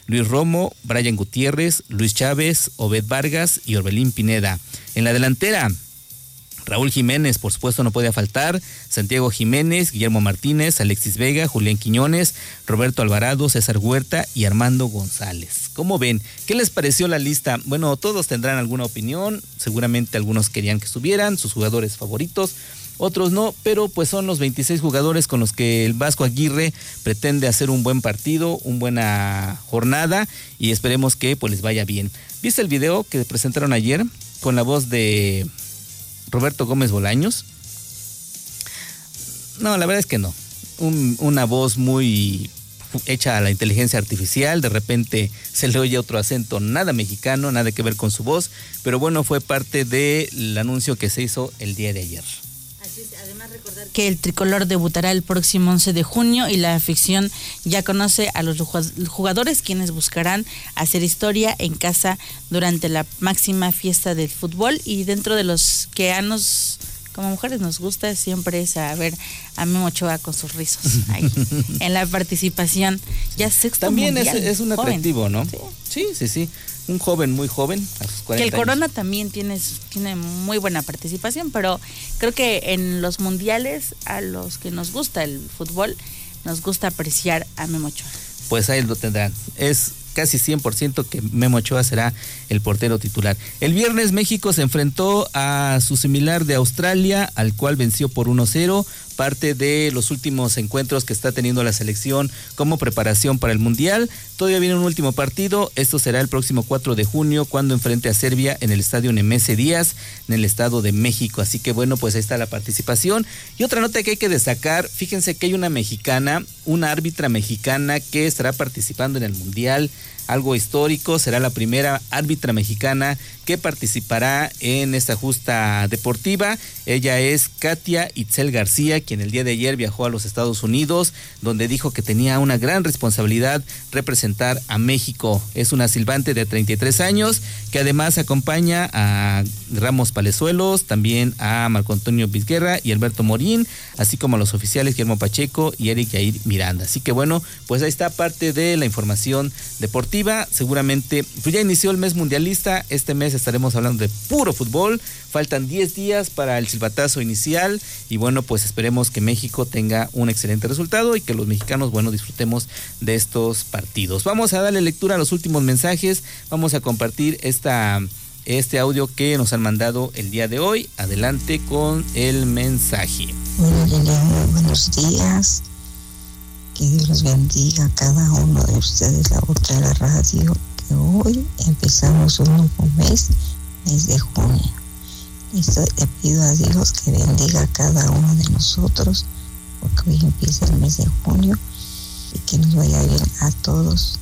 Luis Romo, Brian Gutiérrez, Luis Chávez, Obed Vargas y Orbelín Pineda. En la delantera, Raúl Jiménez, por supuesto, no podía faltar, Santiago Jiménez, Guillermo Martínez, Alexis Vega, Julián Quiñones, Roberto Alvarado, César Huerta y Armando González. ¿Cómo ven? ¿Qué les pareció la lista? Bueno, todos tendrán alguna opinión, seguramente algunos querían que estuvieran, sus jugadores favoritos, otros no, pero pues son los 26 jugadores con los que el Vasco Aguirre pretende hacer un buen partido, una buena jornada y esperemos que pues les vaya bien. ¿Viste el video que presentaron ayer con la voz de Roberto Gómez Bolaños? No, la verdad es que no. Una voz muy hecha a la inteligencia artificial, de repente se le oye otro acento nada mexicano, nada que ver con su voz, pero bueno, fue parte del anuncio que se hizo el día de ayer. Así es, además recordar que el tricolor debutará el próximo 11 de junio y la afición ya conoce a los jugadores quienes buscarán hacer historia en casa durante la máxima fiesta del fútbol, y dentro de los que a nos como mujeres nos gusta siempre es a ver a Memo Ochoa con sus rizos ahí en la participación. Ya sexto también mundial, es un atractivo, joven, ¿no? Sí. Un joven, muy joven, a sus 40 que el Corona años. también tiene muy buena participación, pero creo que en los mundiales, a los que nos gusta el fútbol, nos gusta apreciar a Memo Ochoa. Pues ahí lo tendrán. Es casi 100% que Memo Ochoa será el portero titular. El viernes México se enfrentó a su similar de Australia, al cual venció por 1-0, parte de los últimos encuentros que está teniendo la selección como preparación para el Mundial. Todavía viene un último partido, esto será el próximo 4 de junio cuando enfrente a Serbia en el estadio Nemesio Díaz, en el Estado de México. Así que bueno, pues ahí está la participación. Y otra nota que hay que destacar, fíjense que hay una mexicana, una árbitra mexicana que estará participando en el Mundial, algo histórico, será la primera árbitra mexicana que participará en esta justa deportiva. Ella es Katia Itzel García, quien el día de ayer viajó a los Estados Unidos, donde dijo que tenía una gran responsabilidad representar a México. Es una silbante de 33 años, que además acompaña a Ramos Palezuelos, también a Marco Antonio Vizguerra y Alberto Morín, así como a los oficiales Guillermo Pacheco y Eric Yair Miranda. Así que bueno, pues ahí está parte de la información deportiva. Seguramente, pues ya inició el mes mundialista, este mes estaremos hablando de puro fútbol, faltan 10 días para el silbatazo inicial y bueno, pues esperemos que México tenga un excelente resultado y que los mexicanos, bueno, disfrutemos de estos partidos. Vamos a darle lectura a los últimos mensajes, vamos a compartir este audio que nos han mandado el día de hoy. Adelante con el mensaje. Hola Liliana, buenos días. Que Dios los bendiga a cada uno de ustedes, la voz de la radio, que hoy empezamos un nuevo mes de junio. Le pido a Dios que bendiga a cada uno de nosotros, porque hoy empieza el mes de junio y que nos vaya bien a todos.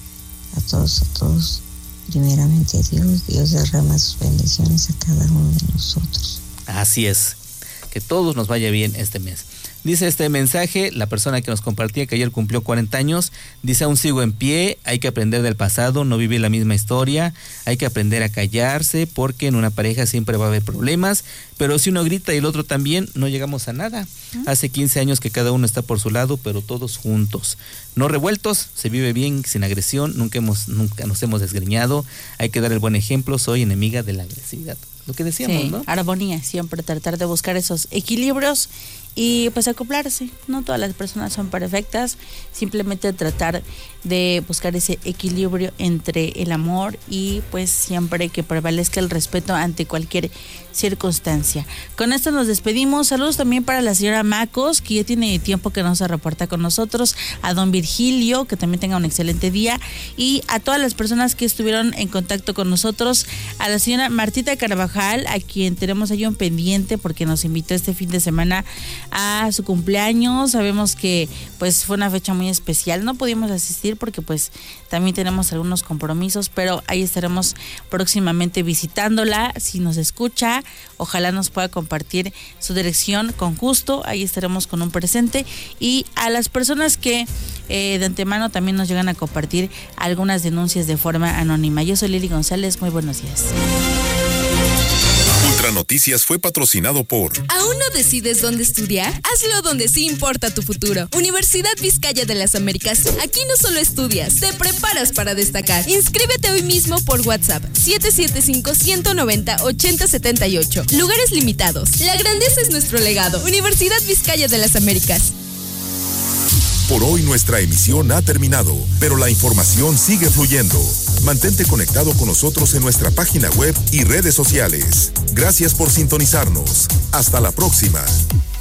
Primeramente Dios derrama sus bendiciones a cada uno de nosotros. Así es, que todos nos vaya bien este mes. Dice este mensaje, la persona que nos compartía que ayer cumplió 40 años, dice: aún sigo en pie, hay que aprender del pasado, no vivir la misma historia, hay que aprender a callarse, porque en una pareja siempre va a haber problemas, pero si uno grita y el otro también, no llegamos a nada. Hace 15 años que cada uno está por su lado, pero todos juntos. No revueltos, se vive bien, sin agresión, nunca nos hemos desgreñado, hay que dar el buen ejemplo, soy enemiga de la agresividad. Lo que decíamos, sí, ¿no? Armonía, siempre tratar de buscar esos equilibrios y pues acoplarse. No todas las personas son perfectas, simplemente tratar de buscar ese equilibrio entre el amor y pues siempre que prevalezca el respeto ante cualquier circunstancia. Con esto nos despedimos. Saludos también para la señora Macos, que ya tiene tiempo que no se reporta con nosotros, a don Virgilio, que también tenga un excelente día, y a todas las personas que estuvieron en contacto con nosotros, a la señora Martita Carvajal, a quien tenemos ahí un pendiente porque nos invitó este fin de semana a su cumpleaños. Sabemos que pues fue una fecha muy especial, no pudimos asistir porque pues también tenemos algunos compromisos, pero ahí estaremos próximamente visitándola. Si nos escucha, ojalá nos pueda compartir su dirección con gusto, ahí estaremos con un presente. Y a las personas que de antemano también nos llegan a compartir algunas denuncias de forma anónima. Yo soy Lili González, muy buenos días. Ultra Noticias fue patrocinado por... ¿Aún no decides dónde estudiar? Hazlo donde sí importa tu futuro. Universidad Vizcaya de las Américas. Aquí no solo estudias, te preparas para destacar. Inscríbete hoy mismo por WhatsApp 775-190-8078. Lugares limitados. La grandeza es nuestro legado. Universidad Vizcaya de las Américas. Por hoy nuestra emisión ha terminado, pero la información sigue fluyendo. Mantente conectado con nosotros en nuestra página web y redes sociales. Gracias por sintonizarnos. Hasta la próxima.